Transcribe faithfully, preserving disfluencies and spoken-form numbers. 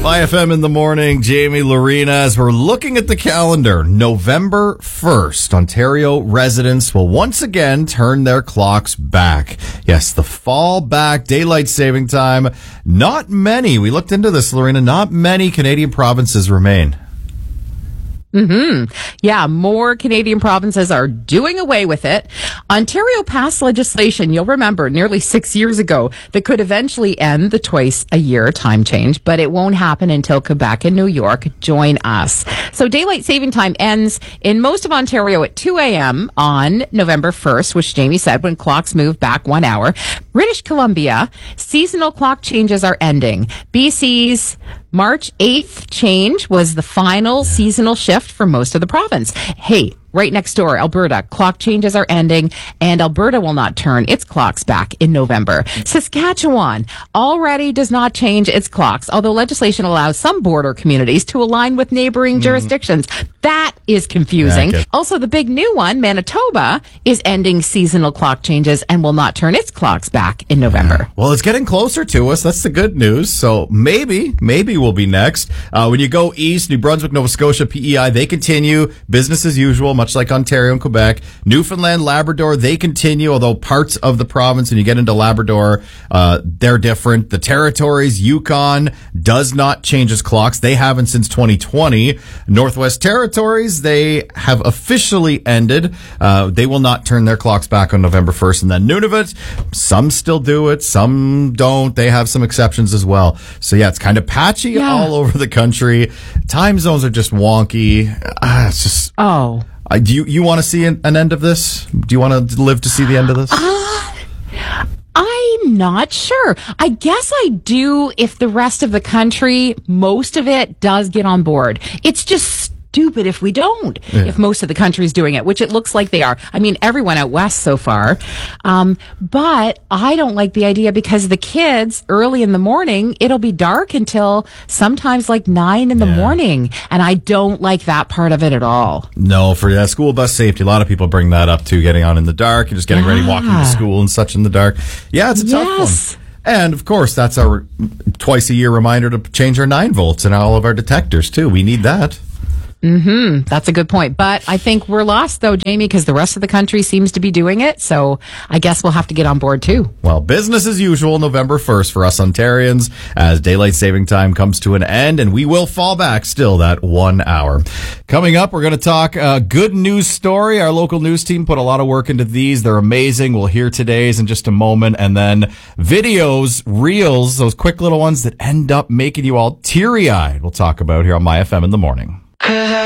Y F M in the morning, Jamie Lorena, as we're looking at the calendar, November first, Ontario residents will once again turn their clocks back. Yes, the fall back daylight saving time. Not many, we looked into this, Lorena, not many Canadian provinces remain. Mm-hmm. Yeah, more Canadian provinces are doing away with it. Ontario passed legislation, you'll remember, nearly six years ago that could eventually end the twice-a-year time change, but it won't happen until Quebec and New York join us. So daylight saving time ends in most of Ontario at two a.m. on November first, which Jamie said when clocks move back one hour. British Columbia, seasonal clock changes are ending. B C's March eighth change was the final seasonal shift for most of the province. Hey, right next door, Alberta, clock changes are ending, and Alberta will not turn its clocks back in November. Saskatchewan already does not change its clocks, although legislation allows some border communities to align with neighboring mm. jurisdictions. That is confusing. Yeah, also, the big new one, Manitoba, is ending seasonal clock changes and will not turn its clocks back in November. Yeah. Well, it's getting closer to us. That's the good news. So maybe, maybe we'll be next. Uh, when you go east, New Brunswick, Nova Scotia, P E I, they continue business as usual, much like Ontario and Quebec. Newfoundland, Labrador, they continue, although parts of the province, and you get into Labrador, uh, they're different. The territories, Yukon does not change its clocks. They haven't since twenty twenty. Northwest Territories, they have officially ended. Uh, they will not turn their clocks back on November first. And then Nunavut, some still do it, some don't. They have some exceptions as well. So yeah, it's kind of patchy yeah. all over the country. Time zones are just wonky. Uh, it's just... Oh. Uh, do you, you want to see an, an end of this? Do you want to live to see the end of this? Uh, I'm not sure. I guess I do if the rest of the country, most of it, does get on board. It's just stupid if we don't, yeah. if most of the country's doing it, which it looks like they are. I mean, everyone out west so far. Um, but I don't like the idea because the kids, early in the morning, it'll be dark until sometimes like nine in the yeah. morning. And I don't like that part of it at all. No, for that school bus safety, a lot of people bring that up too, getting on in the dark and just getting yeah. ready, walking to school and such in the dark. Yeah, it's a tough yes. one. And, of course, that's our twice-a-year reminder to change our nine volts in all of our detectors, too. We need that. Mm-hmm. That's a good point. But I think we're lost, though, Jamie, because the rest of the country seems to be doing it. So I guess we'll have to get on board, too. Well, business as usual, November first for us Ontarians as daylight saving time comes to an end, and we will fall back still that one hour. Coming up, we're going to talk a good news story. Our local news team put a lot of work into these. They're amazing. We'll hear today's in just a moment. And then videos, reels, those quick little ones that end up making you all teary-eyed. We'll talk about here on My F M in the morning.